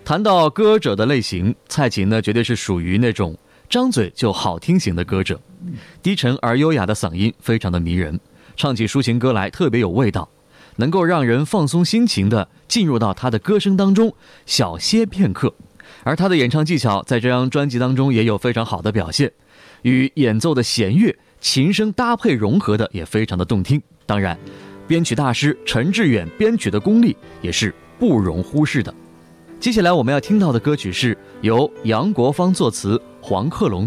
谈到歌者的类型，蔡琴呢绝对是属于那种张嘴就好听型的歌者，低沉而优雅的嗓音非常的迷人，唱起抒情歌来特别有味道，能够让人放松心情的进入到他的歌声当中小歇片刻。而他的演唱技巧在这张专辑当中也有非常好的表现，与演奏的弦乐琴声搭配融合的也非常的动听。当然编曲大师陈志远编曲的功力也是不容忽视的。接下来我们要听到的歌曲是由杨国芳作词，黄克龙